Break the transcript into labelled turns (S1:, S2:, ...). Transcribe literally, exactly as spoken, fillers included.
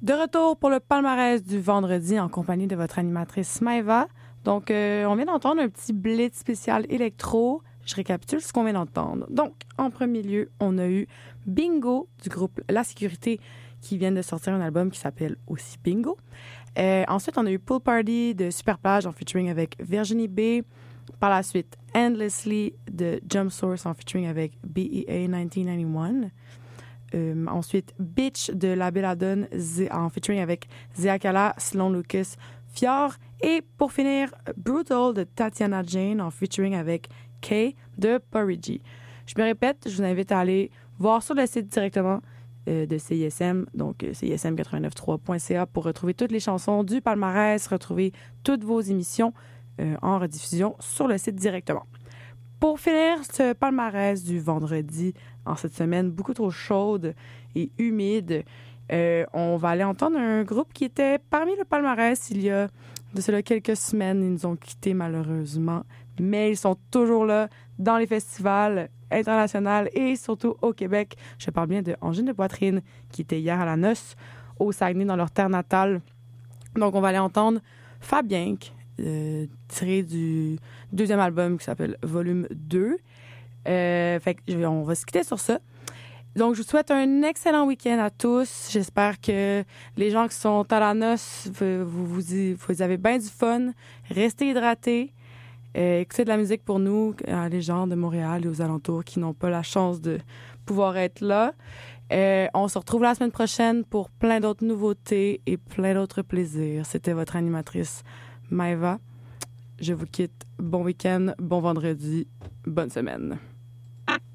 S1: De retour pour le palmarès du vendredi en compagnie de votre animatrice Maëva. Donc, euh, on vient d'entendre un petit blitz spécial électro. Je récapitule ce qu'on vient d'entendre. Donc, en premier lieu, on a eu Bingo du groupe La Sécurité qui vient de sortir un album qui s'appelle aussi Bingo. Euh, ensuite, on a eu Pool Party de Superplage en featuring avec Virginie B. Par la suite, Endlessly de Jump Source en featuring avec B E A dix-neuf quatre-vingt-onze. Euh, ensuite, Bitch de La Belladone en featuring avec Zia Kala, Sloan Lucas, Fior. Et pour finir, Brutal de Tatiana Jane en featuring avec Kay de Parigi. Je me répète, je vous invite à aller voir sur le site directement euh, de C I S M, donc euh, C I S M quatre-vingt-neuf trois point C A pour retrouver toutes les chansons du palmarès, retrouver toutes vos émissions euh, en rediffusion sur le site directement. Pour finir ce palmarès du vendredi, en cette semaine beaucoup trop chaude et humide, euh, on va aller entendre un groupe qui était parmi le palmarès il y a de cela quelques semaines. Ils nous ont quittés malheureusement, mais ils sont toujours là dans les festivals internationaux et surtout au Québec. Je parle bien de Angine de Poitrine qui était hier à la noce au Saguenay dans leur terre natale. Donc on va aller entendre Fabien, Euh, tiré du deuxième album qui s'appelle Volume deux. Euh, fait que on va se quitter sur ça. Donc, je vous souhaite un excellent week-end à tous. J'espère que les gens qui sont à la noce, vous, vous, vous, vous avez bien du fun. Restez hydratés. Euh, écoutez de la musique pour nous, les gens de Montréal et aux alentours qui n'ont pas la chance de pouvoir être là. Euh, on se retrouve la semaine prochaine pour plein d'autres nouveautés et plein d'autres plaisirs. C'était votre animatrice Maëva. Je vous quitte. Bon week-end, bon vendredi, bonne semaine.